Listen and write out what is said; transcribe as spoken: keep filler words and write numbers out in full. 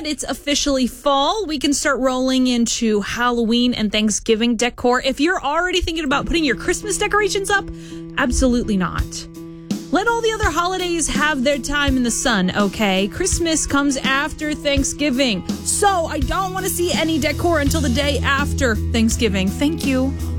that it's officially fall, we can start rolling into Halloween and Thanksgiving decor. If you're already thinking about putting your Christmas decorations up, absolutely not. Let all the other holidays have their time in the sun, okay? Christmas comes after Thanksgiving, so I don't want to see any decor until the day after Thanksgiving. Thank you.